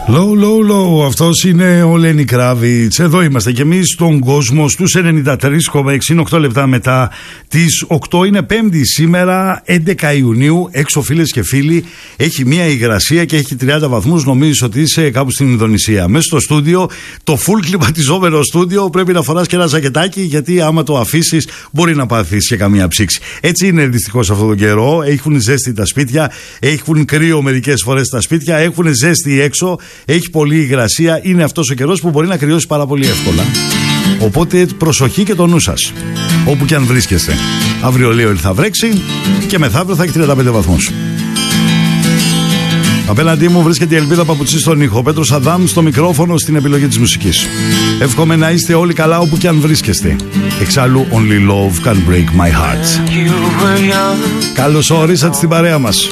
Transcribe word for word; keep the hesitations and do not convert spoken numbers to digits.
Low, low, low. Αυτός είναι ο Λένι Κράβιτς. Εδώ είμαστε κι εμείς στον κόσμο στους ενενήντα τρία κόμμα έξι, οκτώ λεπτά μετά τις οκτώ. Είναι Πέμπτη σήμερα, έντεκα Ιουνίου. Έξω, φίλες και φίλοι, έχει μία υγρασία και έχει τριάντα βαθμούς. Νομίζεις ότι είσαι κάπου στην Ινδονησία. Μέσα στο στούντιο, το full κλιματιζόμενο στούντιο, πρέπει να φοράς και ένα ζακετάκι, γιατί άμα το αφήσεις μπορεί να πάθεις και καμία ψήξη. Έτσι είναι δυστυχώς αυτόν τον καιρό. Έχουν ζέστη τα σπίτια, έχουν κρύο μερικές φορές τα σπίτια, έχουν ζέστη έξω. Έχει πολλή υγρασία, είναι αυτός ο καιρός που μπορεί να κρυώσει πάρα πολύ εύκολα. Οπότε προσοχή και το νου σας, όπου και αν βρίσκεστε. Αύριο λίγο θα βρέξει και μεθαύριο θα έχει τριάντα πέντε βαθμούς. Απέναντί μου βρίσκεται η Ελπίδα Παπουτσή στον ήχο, ο Πέτρος Αδάμ στο μικρόφωνο, στην επιλογή της μουσικής. Εύχομαι να είστε όλοι καλά όπου και αν βρίσκεστε. Εξάλλου, only love can break my heart. Καλώς ορίσατε στην παρέα μας.